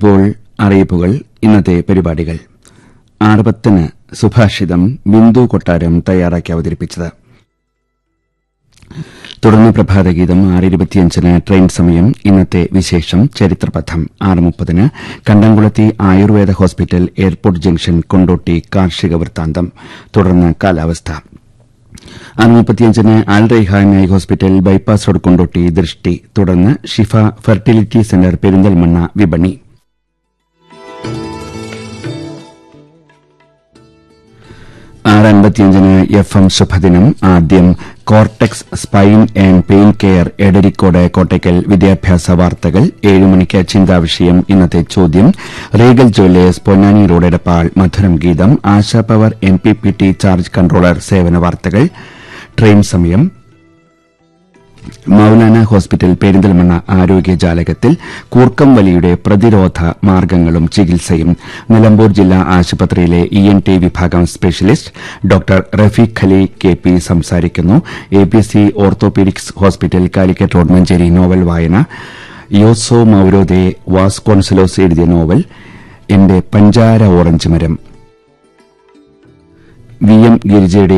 ഇപ്പോൾ അറിയിപ്പുകൾ. ഇന്നത്തെ പരിപാടികൾ 6:10 സുഭാഷിതം ബിന്ദു കൊട്ടാരം തയ്യാറാക്കി അവതരിപ്പിച്ചത്. തുടർന്ന് പ്രഭാതഗീതം 6:25 ട്രെയിൻ സമയം. ഇന്നത്തെ വിശേഷം ചരിത്രപഥം 6:30 കണ്ടംകുളത്തി Ayurveda hospital airport junction Kondotty കാർഷിക വൃത്താന്തം. തുടർന്ന് കാലാവസ്ഥ. 6:35 അൽ Raihan eye hospital bypass road Kondotty ദൃഷ്ടി. തുടർന്ന് ഷിഫ ഫെർട്ടിലിറ്റി സെന്റർ പെരിന്തൽമണ്ണ വിപണി. 6:55 FM ശുഭദിനം. ആദ്യം cortex spine and pain care Edarikode Kottakkal വിദ്യാഭ്യാസ വാർത്തകൾ. 7 മണിക്ക് ചിന്താവിഷയം. ഇന്നത്തെ ചോദ്യം Regal Jewellers Ponnani road Edappal മധുരം ഗീതം. ASHA power MPPT charge controller സേവന വാർത്തകൾ. ട്രെയിൻ സമയം. മൌലാന ഹോസ്പിറ്റൽ പെരിന്തൽമണ്ണ ആരോഗ്യജാലകത്തിൽ കൂർക്കം വലിയുടെ പ്രതിരോധ മാർഗ്ഗങ്ങളും ചികിത്സയും. നിലമ്പൂർ ജില്ലാ ആശുപത്രിയിലെ ENT വിഭാഗം specialist doctor Rafeeq Ali KP സംസാരിക്കുന്നു. APC orthopaedics hospital Calicut road Manjeri novel വായന. യോസോ മൌരോദെ വാസ്കോൺസലോസ് എഴുതിയ നോവൽ എന്റെ പഞ്ചാര ഓറഞ്ച് മരം. VM ഗിരിജയുടെ